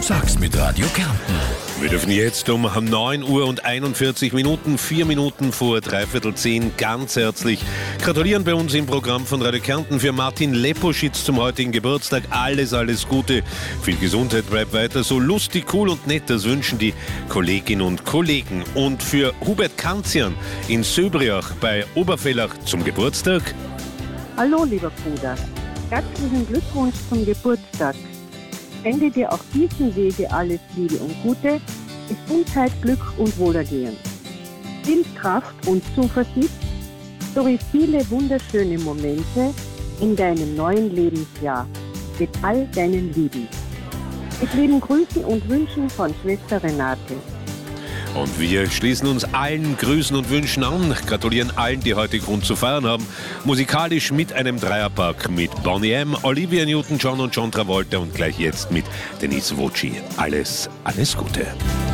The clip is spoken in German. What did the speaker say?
Sag's mit Radio Kärnten. Wir dürfen jetzt um 9 Uhr und 41 Minuten, 4 Minuten vor 9:45 ganz herzlich gratulieren bei uns im Programm von Radio Kärnten für Martin Leposchitz zum heutigen Geburtstag. Alles Gute, viel Gesundheit, bleib weiter so lustig, cool und nett, das wünschen die Kolleginnen und Kollegen. Und für Hubert Kanzian in Söbriach bei Oberfellach zum Geburtstag. Hallo lieber Bruder, herzlichen Glückwunsch zum Geburtstag. Sende dir auf diesem Wege alles Liebe und Gute, Gesundheit, Glück und Wohlergehen. Viel Kraft und Zuversicht sowie viele wunderschöne Momente in deinem neuen Lebensjahr mit all deinen Lieben. Mit lieben Grüßen und Wünschen von Schwester Renate. Und wir schließen uns allen Grüßen und Wünschen an, gratulieren allen, die heute Grund zu feiern haben. Musikalisch mit einem Dreierpack mit Boney M., Olivia Newton-John und John Travolta und gleich jetzt mit Denise Voci. Alles Gute.